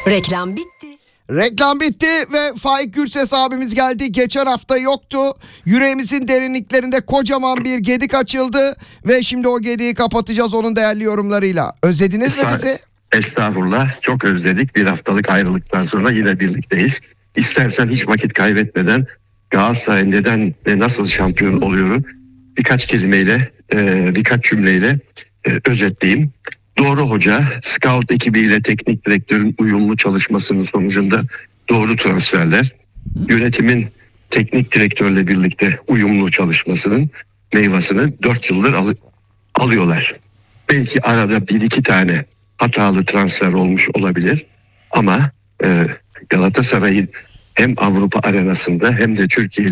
Reklam bitti. Reklam bitti ve Faik Gürses abimiz geldi. Geçen hafta yoktu. Yüreğimizin derinliklerinde kocaman bir gedik açıldı ve şimdi o gediği kapatacağız onun değerli yorumlarıyla. Özlediniz mi bizi? Estağfurullah, çok özledik. Bir haftalık ayrılıktan sonra yine birlikteyiz. İstersen hiç vakit kaybetmeden Galatasaray neden ve nasıl şampiyon oluyorum birkaç kelimeyle, birkaç cümleyle özetleyeyim. Doğru hoca, scout ekibiyle teknik direktörün uyumlu çalışmasının sonucunda doğru transferler, yönetimin teknik direktörle birlikte uyumlu çalışmasının meyvasını 4 yıldır alıyorlar. Belki arada bir iki tane hatalı transfer olmuş olabilir ama Galatasaray'ın hem Avrupa arenasında hem de Türkiye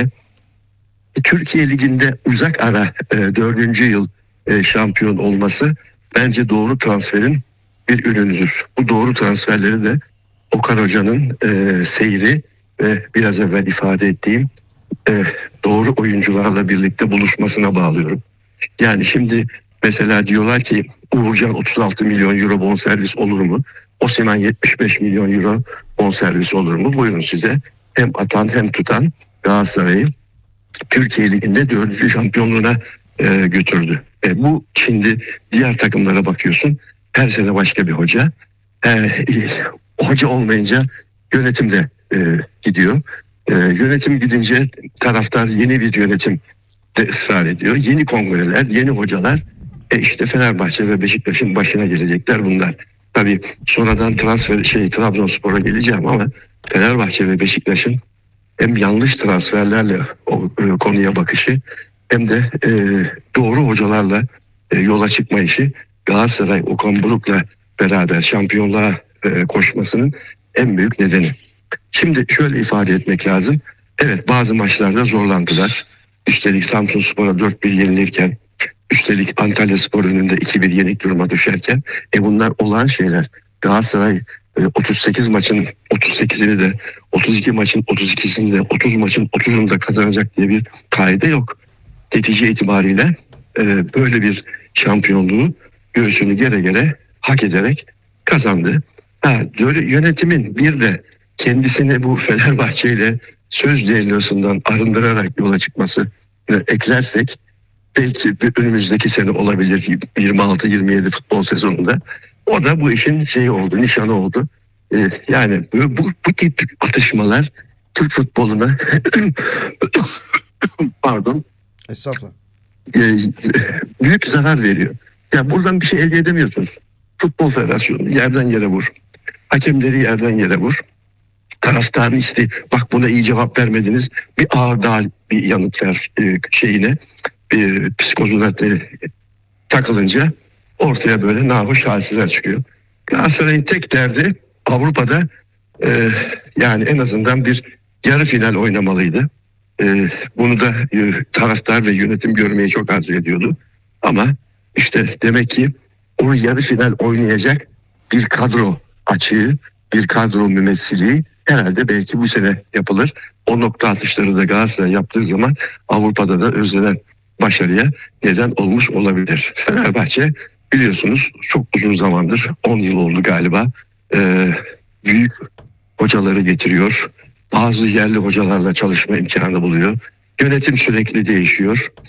Ligi'nde uzak ara 4. yıl şampiyon olması bence doğru transferin bir ürünüdür. Bu doğru transferleri de Okan Hoca'nın seyri ve biraz evvel ifade ettiğim doğru oyuncularla birlikte buluşmasına bağlıyorum. Yani şimdi mesela diyorlar ki Uğurcan 36 milyon euro bonservis olur mu? Osimhen 75 milyon euro bonservis olur mu? Buyurun size. Hem atan hem tutan Galatasaray'ı Türkiye Ligi'nde 4. şampiyonluğuna götürdü. Bu şimdi diğer takımlara bakıyorsun. Her sene başka bir hoca. Hoca olmayınca yönetim de gidiyor. Yönetim gidince taraftar yeni bir yönetim de ısrar ediyor. Yeni kongreler, yeni hocalar. İşte Fenerbahçe ve Beşiktaş'ın başına gelecekler bunlar. Tabii sonradan Trabzonspor'a geleceğim ama Fenerbahçe ve Beşiktaş'ın hem yanlış transferlerle o konuya bakışı hem de doğru hocalarla yola çıkma işi Galatasaray Okan Buruk'la beraber şampiyonluğa koşmasının en büyük nedeni. Şimdi şöyle ifade etmek lazım. Evet, bazı maçlarda zorlandılar. Üstelik Samsunspor'a 4-1 yenilirken, üstelik Antalyaspor önünde 2-1 yenik duruma düşerken bunlar olağan şeyler. Galatasaray 38 maçın 38'ini de 32 maçın 32'sini de 30 maçın 30'unu da kazanacak diye bir kaide yok. Netice itibariyle böyle bir şampiyonluğu göğsünü gere gere hak ederek kazandı. Yönetimin bir de kendisini bu Fenerbahçe ile söz düellosundan arındırarak yola çıkması eklersek belki önümüzdeki sene olabilir 26-27 futbol sezonunda. O da bu işin şeyi oldu, nişanı oldu. Yani bu tip atışmalar Türk futboluna pardon. Estağfurullah. Büyük zarar veriyor. Ya buradan bir şey elde edemiyorsunuz. Futbol Federasyonu yerden yere vur. Hakemleri yerden yere vur. Taraftarın bak buna iyi cevap vermediniz. Bir ağır daha bir yanıt ver şeyine. Psikozuna takılınca ortaya böyle nahoş hadisler çıkıyor. Galatasaray'ın tek derdi Avrupa'da yani en azından bir yarı final oynamalıydı. Bunu da taraftar ve yönetim görmeyi çok arzu ediyordu. Ama işte demek ki o yarı final oynayacak bir kadro açığı, bir kadro mümessiliği herhalde belki bu sene yapılır. O nokta atışları da Galatasaray yaptığı zaman Avrupa'da da özlenen başarıya neden olmuş olabilir. Fenerbahçe biliyorsunuz çok uzun zamandır 10 yıl oldu galiba büyük hocaları getiriyor. Bazı yerli hocalarla çalışma imkanı buluyor. Yönetim sürekli değişiyor.